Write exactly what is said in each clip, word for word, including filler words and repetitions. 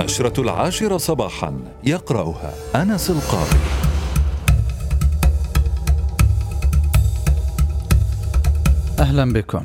النشرة العاشرة صباحا، يقرأها أنس القاضي. أهلا بكم.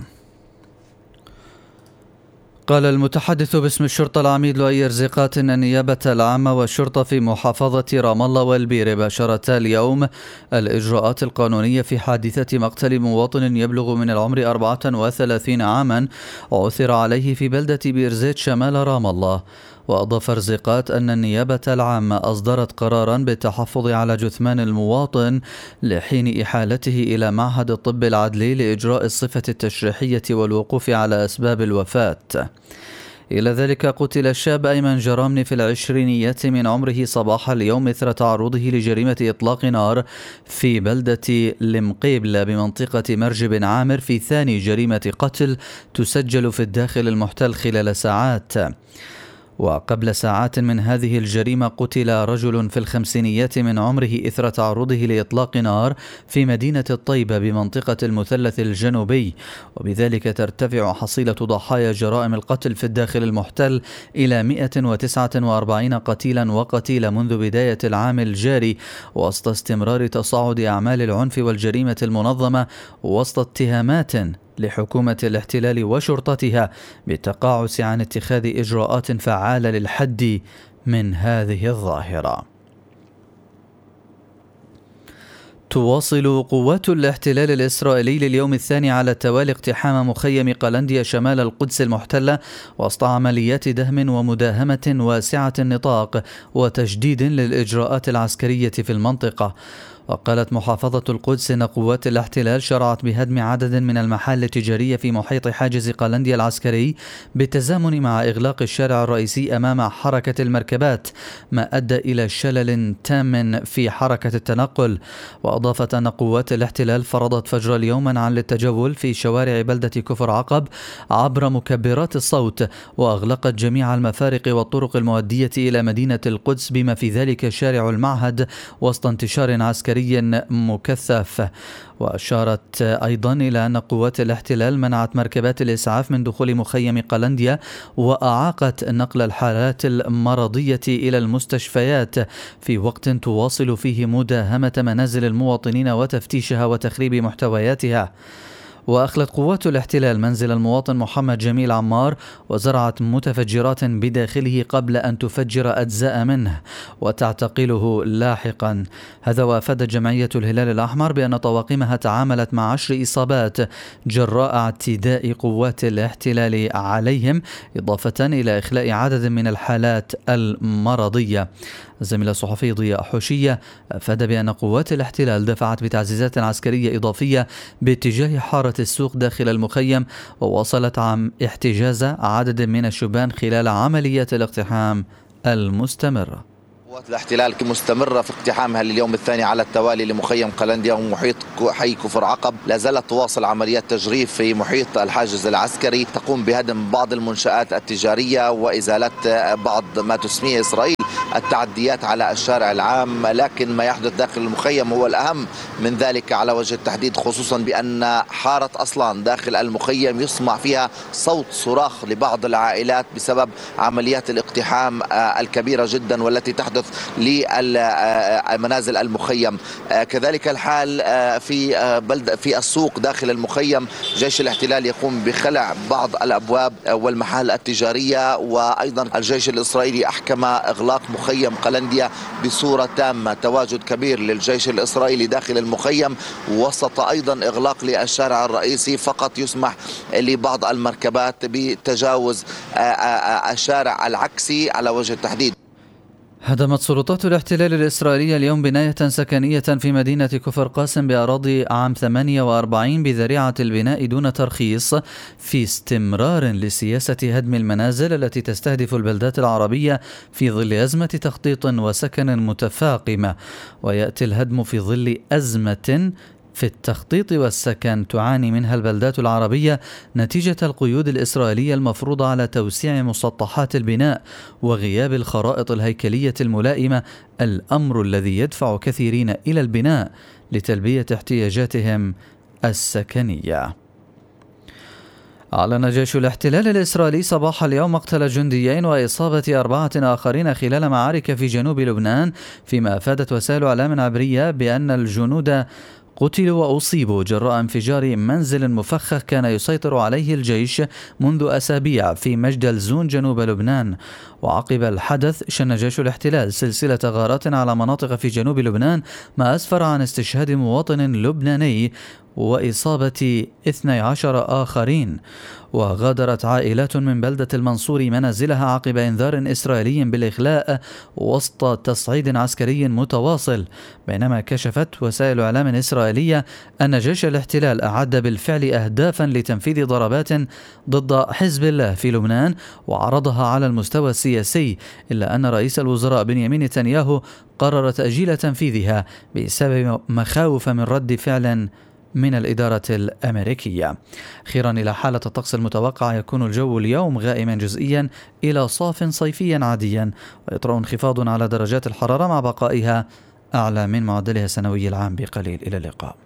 قال المتحدث باسم الشرطة العميد لؤي رزيقات إن النيابة العامة والشرطة في محافظة رام الله والبير باشرتا اليوم الإجراءات القانونية في حادثة مقتل مواطن يبلغ من العمر أربعة وثلاثين عاما عثر عليه في بلدة بيرزيت شمال رام الله. وأضاف رزيقات أن النيابة العامة أصدرت قرارا بالتحفظ على جثمان المواطن لحين إحالته إلى معهد الطب العدلي لإجراء الصفة التشريحية والوقوف على أسباب الوفاة. إلى ذلك قتل الشاب أيمن جرامني في العشرينيات من عمره صباح اليوم إثر تعرضه لجريمة إطلاق نار في بلدة المقيبلة بمنطقة مرج بن عامر في ثاني جريمة قتل تسجل في الداخل المحتل خلال ساعات. وقبل ساعات من هذه الجريمة قتل رجل في الخمسينيات من عمره إثر تعرضه لإطلاق نار في مدينة الطيبة بمنطقة المثلث الجنوبي، وبذلك ترتفع حصيلة ضحايا جرائم القتل في الداخل المحتل إلى مئة وتسعة وأربعين قتيلا وقتيل منذ بداية العام الجاري، وسط استمرار تصاعد أعمال العنف والجريمة المنظمة وسط اتهامات لحكومة الاحتلال وشرطتها بالتقاعس عن اتخاذ إجراءات فعالة للحد من هذه الظاهرة. تواصل قوات الاحتلال الإسرائيلي لليوم الثاني على التوالي اقتحام مخيم قلنديا شمال القدس المحتلة وسط عمليات دهم ومداهمة واسعة النطاق وتجديد للإجراءات العسكرية في المنطقة. وقالت محافظة القدس إن قوات الاحتلال شرعت بهدم عدد من المحال التجارية في محيط حاجز قلنديا العسكري بالتزامن مع إغلاق الشارع الرئيسي أمام حركة المركبات، ما أدى إلى شلل تام في حركة التنقل. وأضافت أن قوات الاحتلال فرضت فجر اليوم منعا للتجول في شوارع بلدة كفر عقب عبر مكبرات الصوت، وأغلقت جميع المفارق والطرق المؤدية إلى مدينة القدس بما في ذلك شارع المعهد وسط انتشار عسكري مكثف. وأشارت أيضا إلى أن قوات الاحتلال منعت مركبات الإسعاف من دخول مخيم قلنديا وأعاقت نقل الحالات المرضية إلى المستشفيات في وقت تواصل فيه مداهمة منازل المواطنين وتفتيشها وتخريب محتوياتها. وأخلت قوات الاحتلال منزل المواطن محمد جميل عمار وزرعت متفجرات بداخله قبل أن تفجر أجزاء منه وتعتقله لاحقا. هذا وأفادت جمعية الهلال الأحمر بأن طواقمها تعاملت مع عشر إصابات جراء اعتداء قوات الاحتلال عليهم، إضافة إلى إخلاء عدد من الحالات المرضية. الزميل الصحفي ضياء حوشية أفاد بأن قوات الاحتلال دفعت بتعزيزات عسكرية إضافية باتجاه حارة السوق داخل المخيم، وواصلت عن احتجاز عدد من الشبان خلال عمليات الاقتحام المستمرة. قوات الاحتلال مستمرة في اقتحامها لليوم الثاني على التوالي لمخيم قلنديا ومحيط حي كفر عقب. لا زالت تواصل عمليات تجريف في محيط الحاجز العسكري، تقوم بهدم بعض المنشآت التجارية وإزالة بعض ما تسميه إسرائيل التعديات على الشارع العام، لكن ما يحدث داخل المخيم هو الأهم من ذلك على وجه التحديد، خصوصا بأن حارة أصلا داخل المخيم يسمع فيها صوت صراخ لبعض العائلات بسبب عمليات الاقتحام الكبيرة جدا والتي تحدث لمنازل المخيم. كذلك الحال في بلد في السوق داخل المخيم، جيش الاحتلال يقوم بخلع بعض الأبواب والمحال التجارية، وأيضا الجيش الإسرائيلي أحكم إغلاق مخيم قلنديا بصورة تامة. تواجد كبير للجيش الإسرائيلي داخل المخيم، وسط أيضا إغلاق للشارع الرئيسي، فقط يسمح لبعض المركبات بتجاوز الشارع العكسي على وجه التحديد. هدمت سلطات الاحتلال الإسرائيلية اليوم بناية سكنية في مدينة كفر قاسم بأراضي عام ثمانية وأربعين بذريعة البناء دون ترخيص، في استمرار لسياسة هدم المنازل التي تستهدف البلدات العربية في ظل أزمة تخطيط وسكن متفاقمة. ويأتي الهدم في ظل أزمة في التخطيط والسكن تعاني منها البلدات العربية نتيجة القيود الإسرائيلية المفروضة على توسيع مسطحات البناء وغياب الخرائط الهيكلية الملائمة، الأمر الذي يدفع كثيرين إلى البناء لتلبية احتياجاتهم السكنية. أعلن جيش الاحتلال الإسرائيلي صباح اليوم مقتل جنديين وإصابة أربعة آخرين خلال معارك في جنوب لبنان، فيما أفادت وسائل إعلام عبرية بأن الجنود قتلوا وأصيبوا جراء انفجار منزل مفخخ كان يسيطر عليه الجيش منذ أسابيع في مجدل زون جنوب لبنان. وعقب الحدث شن جيش الاحتلال سلسلة غارات على مناطق في جنوب لبنان، ما أسفر عن استشهاد مواطن لبناني وإصابة اثني عشر آخرين. وغادرت عائلات من بلدة المنصور منازلها عقب إنذار إسرائيلي بالإخلاء وسط تصعيد عسكري متواصل، بينما كشفت وسائل إعلام إسرائيلية أن جيش الاحتلال أعد بالفعل أهدافا لتنفيذ ضربات ضد حزب الله في لبنان وعرضها على المستوى السياسي، إلا أن رئيس الوزراء بنيامين نتنياهو قرر تأجيل تنفيذها بسبب مخاوف من رد فعل من الإدارة الأمريكية. أخيرا إلى حالة الطقس المتوقع، يكون الجو اليوم غائما جزئيا إلى صاف صيفيا عاديا، ويطرأ انخفاض على درجات الحرارة مع بقائها أعلى من معدلها السنوي العام بقليل. إلى اللقاء.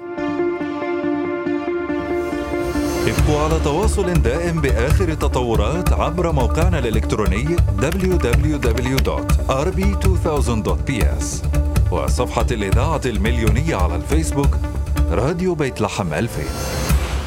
ابقوا على تواصل دائم بآخر التطورات عبر موقعنا الإلكتروني دبليو دبليو دبليو دوت آر بي ألفين دوت بي إس وصفحة الإذاعة المليونية على الفيسبوك راديو بيت لحم ألفين.